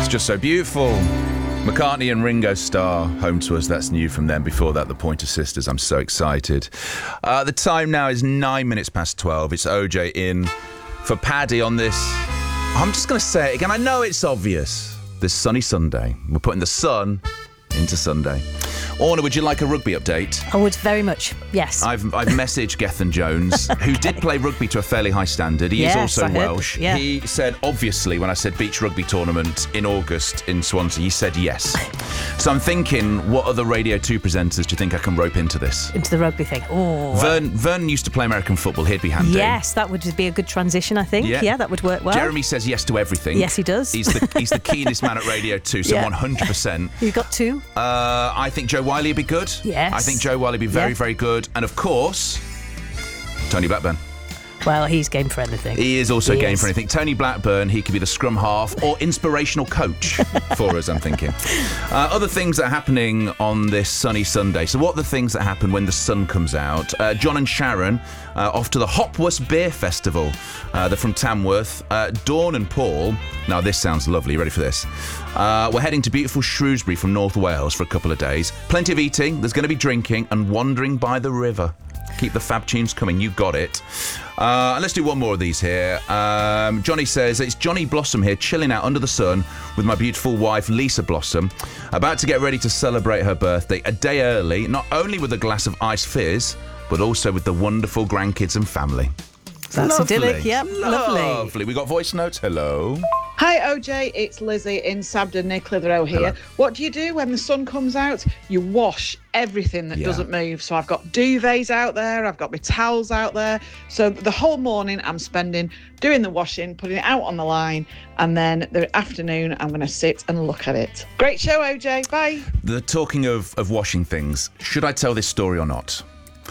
It's just so beautiful. McCartney and Ringo Starr, Home to Us, that's new from them. Before that, the Pointer Sisters. I'm so excited. The time now is 9 minutes past 12. It's OJ in for Paddy on this. I'm just going to say it again. I know it's obvious. This sunny Sunday. We're putting the sun into Sunday. Orna, would you like a rugby update? I would very much, yes. I've messaged Gethin Jones, who did play rugby to a fairly high standard. He is also Welsh. Yeah. He said, obviously, when I said beach rugby tournament in August in Swansea, he said yes. So I'm thinking, what other Radio 2 presenters do you think I can rope into this? Into the rugby thing. Oh. Vern used to play American football. He'd be handy. Yes, that would be a good transition, I think. Yeah, that would work well. Jeremy says yes to everything. Yes, he does. He's the keenest man at Radio 2, so 100%. You've got two. I think Joe Wiley would be good. Yes. I think Joe Wiley would be very, very good. And of course, Tony Blackburn. Well, he's game for anything. He is also game for anything. Tony Blackburn, he could be the scrum half or inspirational coach for us, I'm thinking. Other things that are happening on this sunny Sunday. So what are the things that happen when the sun comes out? John and Sharon off to the Hopworth Beer Festival. They're from Tamworth. Dawn and Paul, now this sounds lovely, ready for this? We're heading to beautiful Shrewsbury from North Wales for a couple of days. Plenty of eating, there's going to be drinking and wandering by the river. Keep the fab tunes coming, you got it. And let's do one more of these here. Johnny says, it's Johnny Blossom here, chilling out under the sun with my beautiful wife, Lisa Blossom, about to get ready to celebrate her birthday a day early, not only with a glass of ice fizz, but also with the wonderful grandkids and family. That's lovely. idyllic, yep, Lovely. We got voice notes, hello. Hi OJ, it's Lizzie in Sabden near Clitheroe here. Hello. What do you do when the sun comes out? You wash everything that doesn't move. So I've got duvets out there, I've got my towels out there. So the whole morning I'm spending doing the washing, putting it out on the line, and then the afternoon I'm going to sit and look at it. Great show OJ, bye. The talking of washing things, should I tell this story or not?